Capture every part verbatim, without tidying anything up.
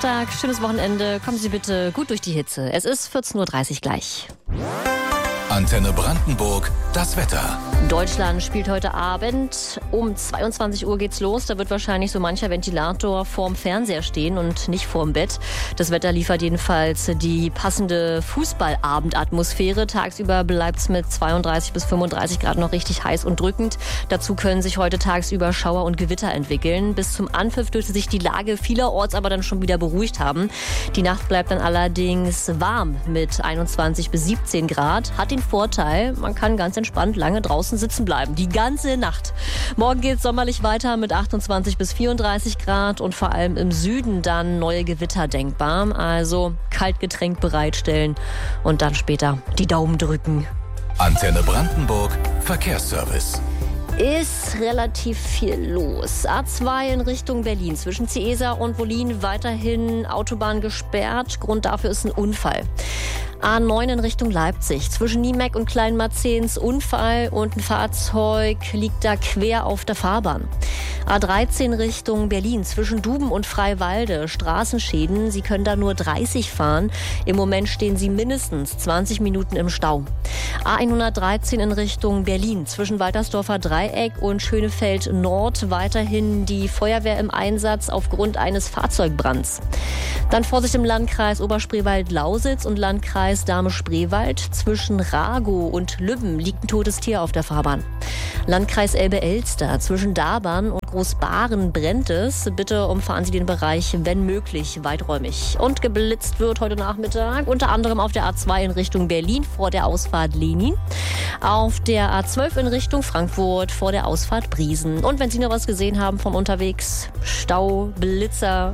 Dienstag, schönes Wochenende. Kommen Sie bitte gut durch die Hitze. Es ist vierzehn Uhr dreißig gleich. Antenne Brandenburg, das Wetter. Deutschland spielt heute Abend. Um zweiundzwanzig Uhr geht's los. Da wird wahrscheinlich so mancher Ventilator vorm Fernseher stehen und nicht vorm Bett. Das Wetter liefert jedenfalls die passende Fußballabendatmosphäre. Tagsüber bleibt's mit zweiunddreißig bis fünfunddreißig Grad noch richtig heiß und drückend. Dazu können sich heute tagsüber Schauer und Gewitter entwickeln. Bis zum Anpfiff dürfte sich die Lage vielerorts aber dann schon wieder beruhigt haben. Die Nacht bleibt dann allerdings warm mit einundzwanzig bis siebzehn Grad. Hat den Vorteil, man kann ganz entspannt lange draußen sitzen bleiben. Die ganze Nacht. Morgen geht es sommerlich weiter mit achtundzwanzig bis vierunddreißig Grad und vor allem im Süden dann neue Gewitter denkbar. Also Kaltgetränk bereitstellen und dann später die Daumen drücken. Antenne Brandenburg, Verkehrsservice. Ist relativ viel los. A zwei in Richtung Berlin. Zwischen Ciesa und Wollin weiterhin Autobahn gesperrt. Grund dafür ist ein Unfall. A neun in Richtung Leipzig. Zwischen Niemeck und Kleinmarzehns Unfall und ein Fahrzeug liegt da quer auf der Fahrbahn. A dreizehn Richtung Berlin. Zwischen Duben und Freiwalde. Straßenschäden. Sie können da nur dreißig fahren. Im Moment stehen Sie mindestens zwanzig Minuten im Stau. A hundertdreizehn in Richtung Berlin. Zwischen Waltersdorfer Dreieck und Schönefeld Nord weiterhin die Feuerwehr im Einsatz aufgrund eines Fahrzeugbrands. Dann Vorsicht im Landkreis Oberspreewald-Lausitz und Landkreis Dahme-Spreewald. Zwischen Ragow und Lübben liegt ein totes Tier auf der Fahrbahn. Landkreis Elbe-Elster. Zwischen Darbern und Großbaren brennt es. Bitte umfahren Sie den Bereich, wenn möglich, weiträumig. Und geblitzt wird heute Nachmittag unter anderem auf der A zwei in Richtung Berlin vor der Ausfahrt Lenin. Auf der A zwölf in Richtung Frankfurt vor der Ausfahrt Briesen. Und wenn Sie noch was gesehen haben von unterwegs, Stau, Blitzer,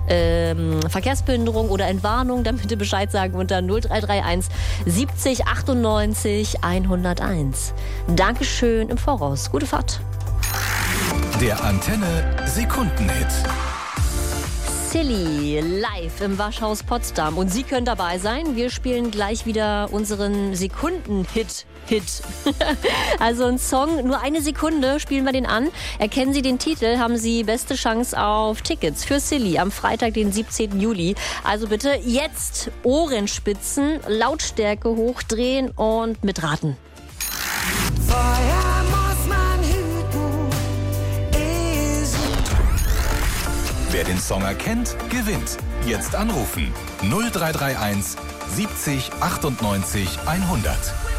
Ähm, Verkehrsbehinderung oder Entwarnung, dann bitte Bescheid sagen unter null drei drei eins siebzig achtundneunzig hunderteins. Dankeschön im Voraus. Gute Fahrt. Der Antenne Sekundenhit. Silly live im Waschhaus Potsdam. Und Sie können dabei sein. Wir spielen gleich wieder unseren Sekundenhit. Hit. Also ein Song, nur eine Sekunde spielen wir den an. Erkennen Sie den Titel, haben Sie beste Chance auf Tickets für Silly am Freitag, den siebzehnten Juli. Also bitte jetzt Ohren spitzen, Lautstärke hochdrehen und mitraten. Feuer muss man hüten. Ist Wer den Song erkennt, gewinnt. Jetzt anrufen. null drei drei eins siebzig achtundneunzig hundert.